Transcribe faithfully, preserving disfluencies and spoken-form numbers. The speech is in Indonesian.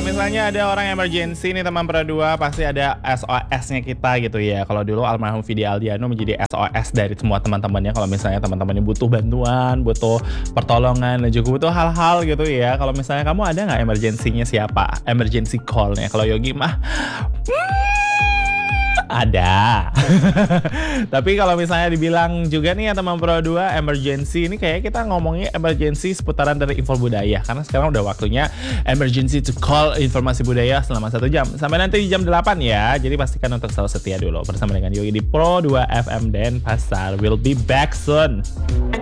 Kalau misalnya ada orang emergency nih teman Pro dua, pasti ada S O S-nya kita gitu ya. Kalau dulu almarhum Vidi Aldiano menjadi S O S dari semua teman-temannya. Kalau misalnya teman-temannya butuh bantuan, butuh pertolongan, dan juga butuh hal-hal gitu ya. Kalau misalnya kamu ada nggak emergency-nya siapa? Emergency call-nya. Kalau Yogi mah ada. Tapi kalau misalnya dibilang juga nih ya teman Pro dua emergency, ini kayak kita ngomongnya emergency seputaran dari info budaya. Karena sekarang udah waktunya emergency to call informasi budaya selama satu jam. Sampai nanti di jam delapan ya. Jadi pastikan untuk selalu setia dulu bersama dengan Yogi di Pro dua F M Denpasar. We'll be back soon.